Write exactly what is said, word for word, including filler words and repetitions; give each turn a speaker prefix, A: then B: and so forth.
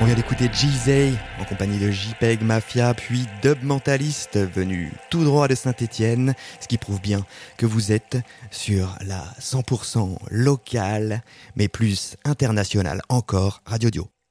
A: On vient d'écouter Jeezy en compagnie de JPEG Mafia, puis Dub Mentalist venu tout droit de Saint-Étienne, ce qui prouve bien que vous êtes sur la cent pour cent locale, mais plus internationale encore, Radio Dio.